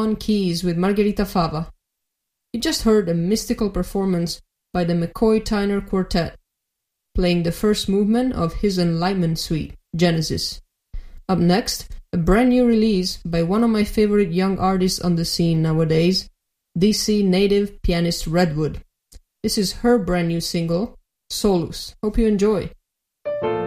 on keys with Margherita Fava. You just heard a mystical performance by the McCoy-Tyner Quartet, playing the first movement of his Enlightenment Suite, Genesis. Up next, a brand new release by one of my favorite young artists on the scene nowadays, DC native pianist Redwood. This is her brand new single, Solus. Hope you enjoy.